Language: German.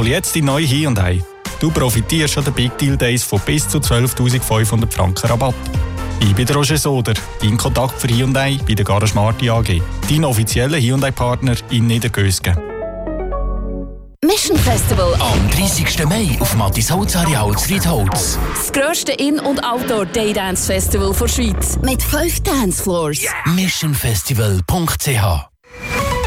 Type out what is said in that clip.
Hol jetzt die neue Hyundai. Du profitierst an den Big Deal Days von bis zu 12'500 Franken Rabatt. Ich bin der Roger Soder, dein Kontakt für Hyundai bei der Garage Marti AG. Dein offizieller Hyundai-Partner in Niedergösgen. Mission Festival am 30. Mai auf Mattisholz Areal zu Riedholz. Das grösste In- und Outdoor-Daydance-Festival der Schweiz. Mit 5 Dancefloors. Missionfestival.ch